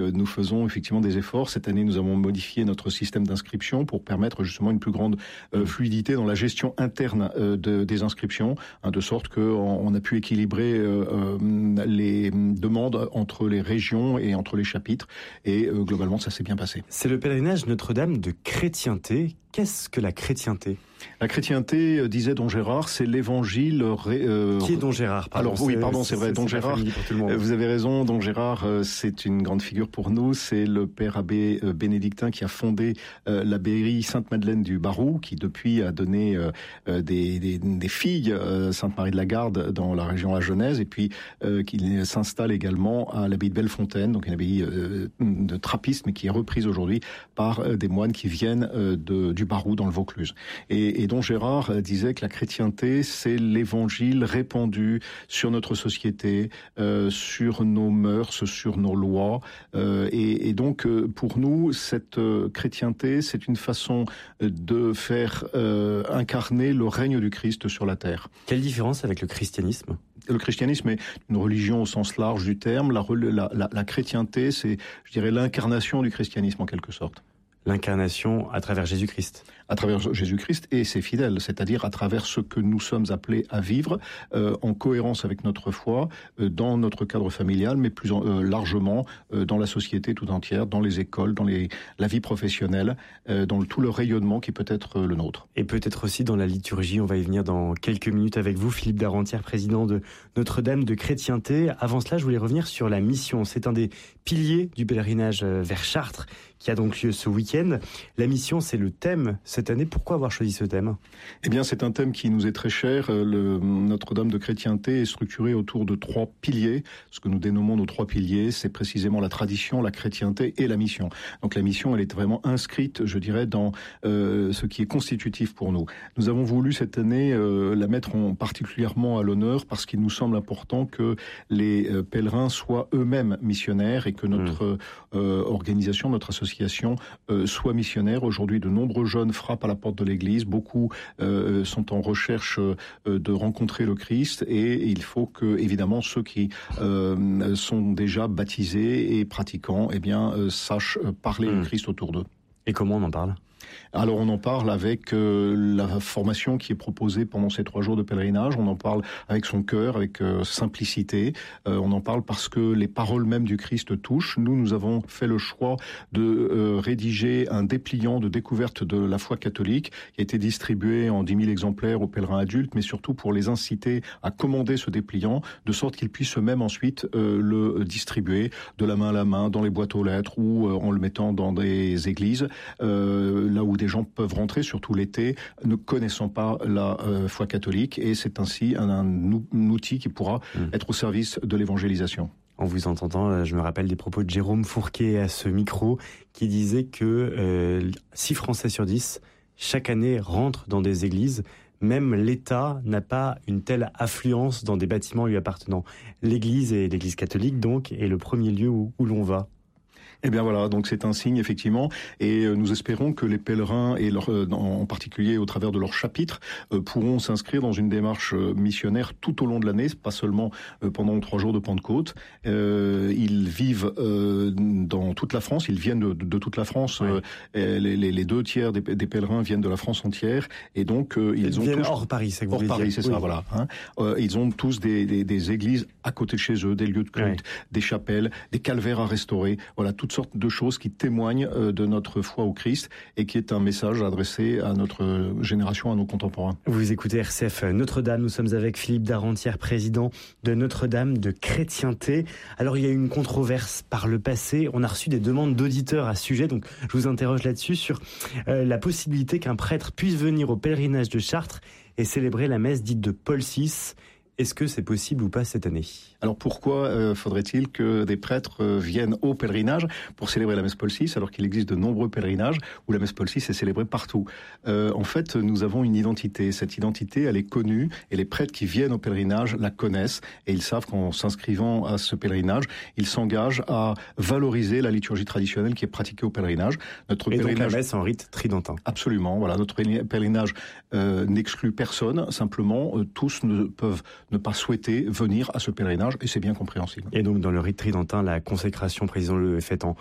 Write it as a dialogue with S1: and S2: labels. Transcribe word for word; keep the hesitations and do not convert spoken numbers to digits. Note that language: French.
S1: euh, nous faisons effectivement des efforts. Cette année, nous avons modifié notre système d'inscription pour permettre justement une plus grande euh, fluidité dans la gestion interne euh, de, des inscriptions, hein, de sorte qu'on on a pu équilibrer euh, euh, les demandes entre les régions et entre les chapitres. Et euh, globalement, ça s'est bien passé.
S2: C'est le pèlerinage Notre-Dame de chrétienté. Qu'est-ce que la chrétienté ?
S1: La chrétienté, euh, disait Don Gérard, c'est l'évangile... Ré, euh,
S2: Qui est Don Gérard pardon,
S1: Alors oui, pardon, c'est, c'est vrai, c'est, Don
S2: c'est
S1: Gérard, vous avez raison, Don Gérard, euh, c'est une grande figure pour nous, c'est le père abbé euh, bénédictin qui a fondé euh, l'abbaye Sainte-Madeleine du Barroux, qui depuis a donné euh, euh, des, des, des filles euh, Sainte-Marie de la Garde dans la région la Genèse, et puis euh, qui s'installe également à l'abbaye de Bellefontaine, donc une abbaye euh, de trappistes, mais qui est reprise aujourd'hui par euh, des moines qui viennent euh, de, du Barroux dans le Vaucluse. Et Et, et Don Gérard disait que la chrétienté, c'est l'évangile répandu sur notre société, euh, sur nos mœurs, sur nos lois. Euh, et, et donc, euh, pour nous, cette euh, chrétienté, c'est une façon de faire euh, incarner le règne du Christ sur la terre.
S2: Quelle différence avec le christianisme ?
S1: Le christianisme est une religion au sens large du terme. La, la, la, la chrétienté, c'est, je dirais, l'incarnation du christianisme en quelque sorte.
S2: L'incarnation à travers Jésus-Christ.
S1: À travers Jésus-Christ et ses fidèles, c'est-à-dire à travers ce que nous sommes appelés à vivre euh, en cohérence avec notre foi, euh, dans notre cadre familial, mais plus en, euh, largement euh, dans la société tout entière, dans les écoles, dans les, la vie professionnelle, euh, dans le, tout le rayonnement qui peut être euh, le nôtre.
S2: Et peut-être aussi dans la liturgie, on va y venir dans quelques minutes avec vous, Philippe Darentière, président de Notre-Dame de chrétienté. Avant cela, je voulais revenir sur la mission. C'est un des piliers du pèlerinage vers Chartres qui a donc lieu ce week-end. La mission, c'est le thème cette année. Pourquoi avoir choisi ce thème ?
S1: Eh bien, c'est un thème qui nous est très cher. Le Notre-Dame de chrétienté est structuré autour de trois piliers. Ce que nous dénommons nos trois piliers, c'est précisément la tradition, la chrétienté et la mission. Donc la mission, elle est vraiment inscrite, je dirais, dans euh, ce qui est constitutif pour nous. Nous avons voulu cette année euh, la mettre en particulièrement à l'honneur parce qu'il nous semble important que les euh, pèlerins soient eux-mêmes missionnaires et que notre mmh. euh, organisation, notre association Euh, soit missionnaire. Aujourd'hui, de nombreux jeunes frappent à la porte de l'Église. Beaucoup euh, sont en recherche euh, de rencontrer le Christ et il faut que, évidemment, ceux qui euh, sont déjà baptisés et pratiquants, eh bien, euh, sachent parler mmh. du Christ autour d'eux.
S2: Et comment on en parle ?
S1: Alors on en parle avec euh, la formation qui est proposée pendant ces trois jours de pèlerinage, on en parle avec son cœur, avec euh, simplicité, euh, on en parle parce que les paroles mêmes du Christ touchent. Nous, nous avons fait le choix de euh, rédiger un dépliant de découverte de la foi catholique qui a été distribué en dix mille exemplaires aux pèlerins adultes, mais surtout pour les inciter à commander ce dépliant, de sorte qu'ils puissent eux-mêmes ensuite euh, le distribuer de la main à la main dans les boîtes aux lettres ou euh, en le mettant dans des églises, euh, là où des gens peuvent rentrer, surtout l'été, ne connaissant pas la euh, foi catholique, et c'est ainsi un, un, un outil qui pourra mmh. être au service de l'évangélisation.
S2: En vous entendant, je me rappelle des propos de Jérôme Fourquet à ce micro, qui disait que euh, six Français sur dix, chaque année, rentrent dans des églises. Même l'État n'a pas une telle affluence dans des bâtiments lui appartenant. L'Église, et l'Église catholique, donc, est le premier lieu où, où l'on va.
S1: Eh bien voilà, donc c'est un signe effectivement, et nous espérons que les pèlerins, et leur, en particulier au travers de leur chapitre, pourront s'inscrire dans une démarche missionnaire tout au long de l'année, pas seulement pendant trois jours de Pentecôte. Euh, ils vivent euh, dans toute la France, ils viennent de, de toute la France. Ouais. Euh, les, les, les deux tiers des, des pèlerins viennent de la France entière, et donc euh, ils, ils ont
S2: viennent
S1: tous,
S2: hors Paris, c'est que vous
S1: hors Paris,
S2: dire.
S1: c'est
S2: oui.
S1: ça, voilà. Hein. Euh, ils ont tous des, des, des églises à côté de chez eux, des lieux de culte, ouais. des chapelles, des calvaires à restaurer. Voilà, toutes sortes de choses qui témoignent de notre foi au Christ et qui est un message adressé à notre génération, à nos contemporains.
S2: Vous écoutez R C F Notre-Dame, nous sommes avec Philippe Darentière, président de Notre-Dame de chrétienté. Alors il y a eu une controverse par le passé, on a reçu des demandes d'auditeurs à ce sujet, donc je vous interroge là-dessus sur euh, la possibilité qu'un prêtre puisse venir au pèlerinage de Chartres et célébrer la messe dite de Paul six. Est-ce que c'est possible ou pas cette année ?
S1: Alors pourquoi euh, faudrait-il que des prêtres euh, viennent au pèlerinage pour célébrer la messe Paul six alors qu'il existe de nombreux pèlerinages où la messe Paul six est célébrée partout ? euh, En fait, nous avons une identité. Cette identité, elle est connue et les prêtres qui viennent au pèlerinage la connaissent et ils savent qu'en s'inscrivant à ce pèlerinage, ils s'engagent à valoriser la liturgie traditionnelle qui est pratiquée au pèlerinage.
S2: Notre et pèlerinage... donc la messe en rite tridentin.
S1: Absolument. Voilà, notre pèlerinage euh, n'exclut personne. Simplement, euh, tous ne peuvent ne pas souhaiter venir à ce pèlerinage, et c'est bien compréhensible.
S2: Et donc, dans le rite tridentin, la consécration, président, le est faite en,